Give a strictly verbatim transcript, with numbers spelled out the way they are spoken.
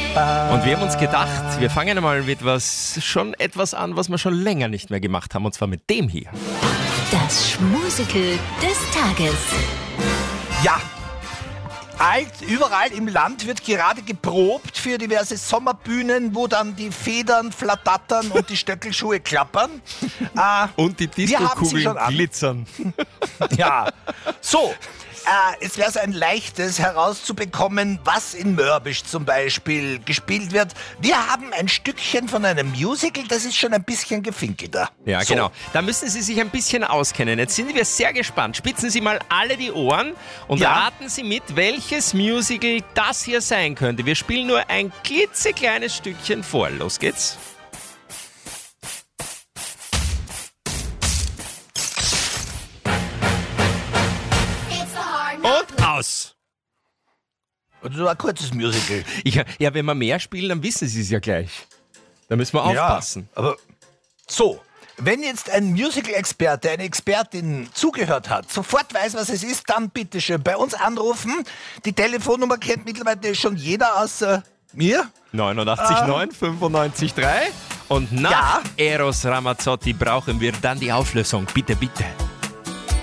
Und wir haben uns gedacht, wir fangen einmal mit was schon etwas an, was wir schon länger nicht mehr gemacht haben, und zwar mit dem hier. Das Schmusikel des Tages. Ja, alt, überall im Land wird gerade geprobt für diverse Sommerbühnen, wo dann die Federn flattern und die Stöckelschuhe klappern. Äh, Und die wir haben sie Disco-Kugeln schon an. glitzern. Ja, so. Äh, es wäre so ein leichtes herauszubekommen, was in Mörbisch zum Beispiel gespielt wird. Wir haben ein Stückchen von einem Musical, das ist schon ein bisschen gefinkelter. Ja, So. genau. Da müssen Sie sich ein bisschen auskennen. Jetzt sind wir sehr gespannt. Spitzen Sie mal alle die Ohren und Ja. raten Sie mit, welches Musical das hier sein könnte. Wir spielen nur ein klitzekleines Stückchen vor. Los geht's. Und aus. Und so ein kurzes Musical. Ich, ja, wenn wir mehr spielen, dann wissen Sie es ja gleich. Da müssen wir aufpassen. Ja, aber so, wenn jetzt ein Musical-Experte, eine Expertin zugehört hat, sofort weiß, was es ist, dann bitteschön bei uns anrufen. Die Telefonnummer kennt mittlerweile schon jeder außer mir. neunundachtzig neun, fünfundneunzig drei. Und nach Ja. Eros Ramazzotti brauchen wir dann die Auflösung. Bitte, bitte.